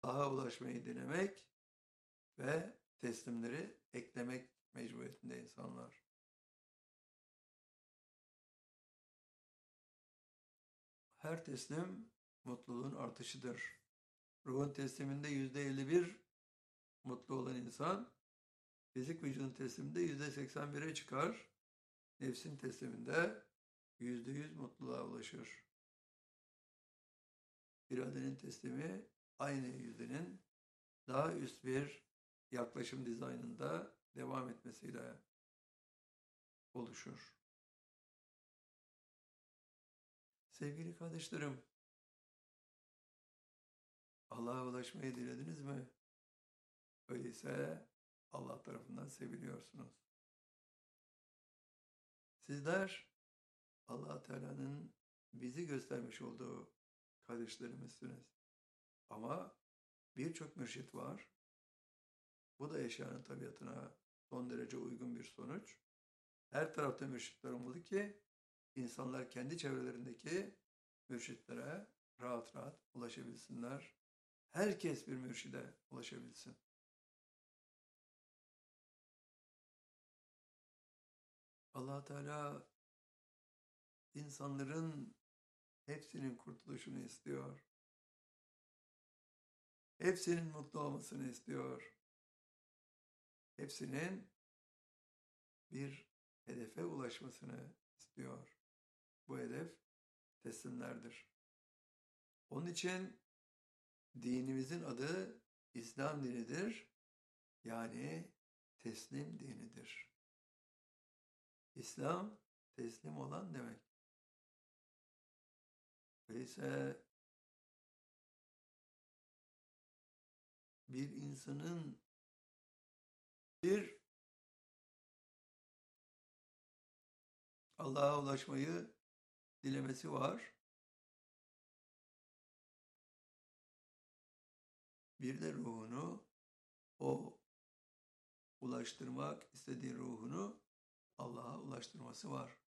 Allah'a ulaşmayı dilemek ve teslimleri eklemek mecburiyetinde insanlar. Her teslim mutluluğun artışıdır. Ruhun tesliminde %51 mutlu olan insan, fizik vücudun tesliminde %81'e çıkar. Nefsin tesliminde %100 mutluluğa ulaşır. İradenin teslimi aynı yüzdenin daha üst bir yaklaşım dizaynında devam etmesiyle oluşur. Sevgili kardeşlerim, Allah'a ulaşmayı dilediniz mi? Öyleyse Allah tarafından seviliyorsunuz. Sizler Allah Teala'nın bizi göstermiş olduğu kardeşlerimizsiniz. Ama birçok mürşit var. Bu da eşyanın tabiatına son derece uygun bir sonuç. Her tarafta mürşitler olmalı ki insanlar kendi çevrelerindeki mürşitlere rahat rahat ulaşabilsinler. Herkes bir mürşide ulaşabilsin. Allah Teala insanların hepsinin kurtuluşunu istiyor. Hepsinin mutlu olmasını istiyor. Hepsinin bir hedefe ulaşmasını istiyor. Bu hedef teslimlerdir. Onun için dinimizin adı İslam dinidir. Yani teslim dinidir. İslam teslim olan demek. Öyleyse bir insanın bir Allah'a ulaşmayı dilemesi var. Bir de ruhunu, o ulaştırmak istediği ruhunu Allah'a ulaştırması var.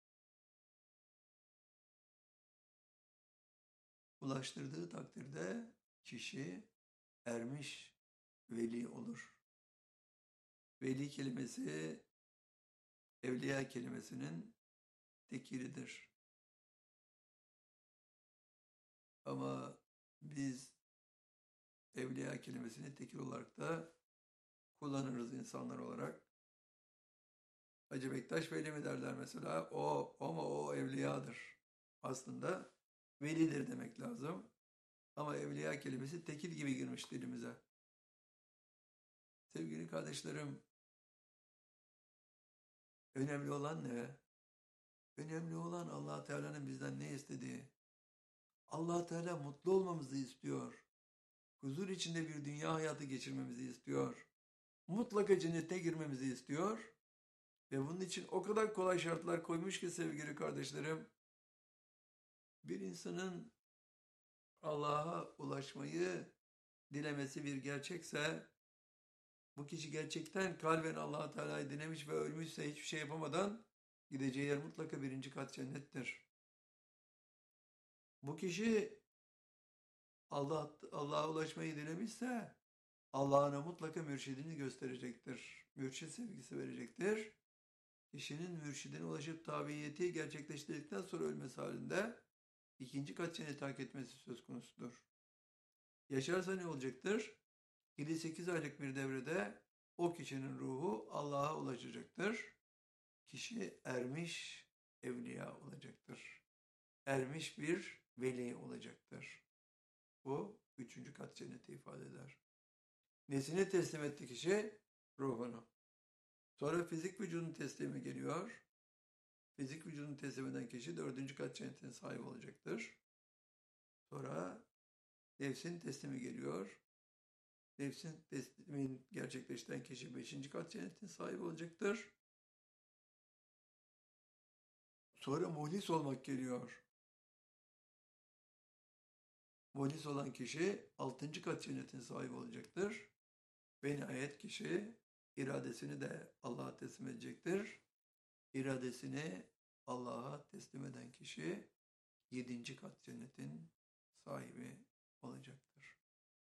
Ulaştırdığı takdirde kişi ermiş veli olur. Veli kelimesi evliya kelimesinin tekiridir. Ama biz evliya kelimesini tekil olarak da kullanırız insanlar olarak. Hacı Bektaş Veli mi derler mesela? O ama o evliyadır. Aslında velidir demek lazım. Ama evliya kelimesi tekil gibi girmiş dilimize. Sevgili kardeşlerim, önemli olan ne? Önemli olan Allah Teala'nın bizden ne istediği. Allah Teala mutlu olmamızı istiyor. Huzur içinde bir dünya hayatı geçirmemizi istiyor. Mutlaka cennete girmemizi istiyor. Ve bunun için o kadar kolay şartlar koymuş ki sevgili kardeşlerim, bir insanın Allah'a ulaşmayı dilemesi bir gerçekse, bu kişi gerçekten kalben Allah Teala'yı dilemiş ve ölmüşse hiçbir şey yapamadan gideceği yer mutlaka 1. kat cennettir. Bu kişi Allah'a ulaşmayı dilemişse Allah'ına mutlaka mürşidini gösterecektir. Mürşid sevgisi verecektir. Kişinin mürşidine ulaşıp tabiyeti gerçekleştirdikten sonra ölmesi halinde 2. kat cenneti hak etmesi söz konusudur. Yaşarsa ne olacaktır? 7-8 aylık bir devrede o kişinin ruhu Allah'a ulaşacaktır. Kişi ermiş evliya olacaktır. Ermiş bir veli olacaktır. Bu 3. kat cenneti ifade eder. Nesini teslim etti kişi? Ruhunu. Sonra fizik vücudun teslimi geliyor. Fizik vücudun teslim eden kişi 4. kat cennetin sahibi olacaktır. Sonra nefsin teslimi geliyor. Nefsin teslimin gerçekleştiren kişi 5. kat cennetin sahibi olacaktır. Sonra muhlis olmak geliyor. Muhlis olan kişi 6. kat cennetin sahibi olacaktır. Ve nihayet kişi iradesini de Allah'a teslim edecektir. İradesini Allah'a teslim eden kişi 7. kat cennetin sahibi olacaktır.